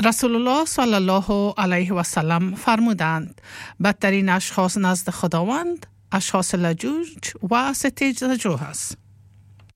رسول الله صلی الله علیه و سلم فرمودند بدترین اشخاص نزد خداوند اشخاص لجوج و ستیزجو هست.